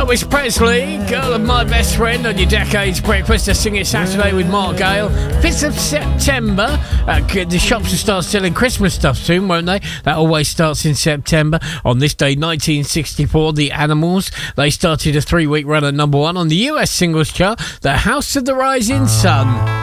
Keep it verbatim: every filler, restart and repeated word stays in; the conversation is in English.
Elvis Presley, Girl of My Best Friend on your Decades Breakfast. To sing it Saturday with Mark Gale. fifth of September. Uh, the shops will start selling Christmas stuff soon, won't they? That always starts in September. On this day, nineteen sixty-four, The Animals. They started a three-week run at number one on the U S singles chart. The House of the Rising Sun.